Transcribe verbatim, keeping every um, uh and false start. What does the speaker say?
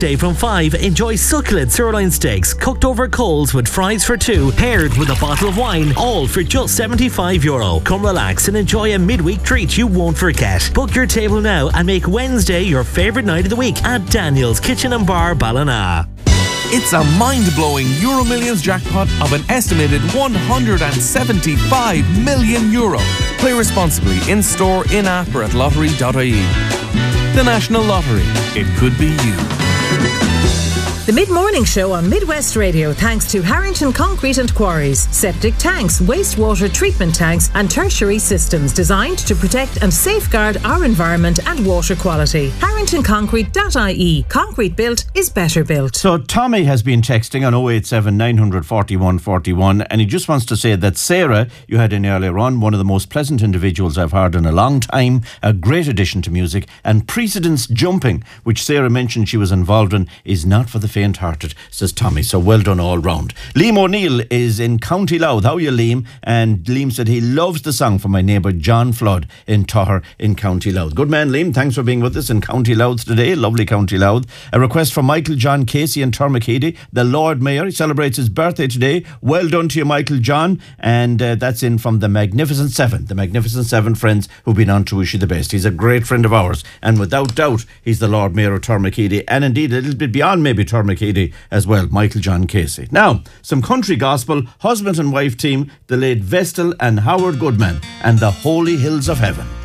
Day from five, enjoy succulent sirloin steaks cooked over coals with fries for two, paired with a bottle of wine, all for just seventy-five euro. Come relax and enjoy a midweek treat you won't forget. Book your table now and make Wednesday your favourite night of the week at Daniel's Kitchen and Bar, Ballina. It's a mind-blowing Euro Millions jackpot of an estimated one hundred seventy-five million euro. Play responsibly in-store, in-app or at lottery dot I E. The National Lottery. It could be you. The Mid-Morning Show on Midwest Radio, thanks to Harrington Concrete and Quarries. Septic tanks, wastewater treatment tanks and tertiary systems designed to protect and safeguard our environment and water quality. harrington concrete dot I E. Concrete built is better built. So Tommy has been texting on oh eight seven, nine four one, four one, and he just wants to say that Sarah, you had in earlier on, one of the most pleasant individuals I've heard in a long time, a great addition to music, and precedence jumping, which Sarah mentioned she was involved in, is not for the faint-hearted, says Tommy. So well done all round. Liam O'Neill is in County Louth. How are you, Liam? And Liam said he loves the song from my neighbour John Flood in Toher in County Louth. Good man, Liam. Thanks for being with us in County Louth today. Lovely County Louth. A request from Michael John Casey in Tormakeedy, the Lord Mayor. He celebrates his birthday today. Well done to you, Michael John. And uh, that's in from the Magnificent Seven. The Magnificent Seven friends who've been on to wish you the best. He's a great friend of ours. And without doubt, he's the Lord Mayor of Tormakeedy. And indeed, a little bit beyond maybe Tormakeedy as well, Michael John Casey. Now, some country gospel, husband and wife team, the late Vestal and Howard Goodman and the Holy Hills of Heaven.